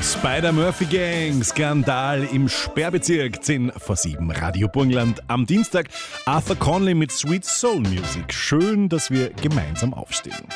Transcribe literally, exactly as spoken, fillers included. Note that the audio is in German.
Spider-Murphy Gang, Skandal im Sperrbezirk, zehn vor sieben, Radio Burgenland. Am Dienstag Arthur Conley mit Sweet Soul Music. Schön, dass wir gemeinsam aufstehen.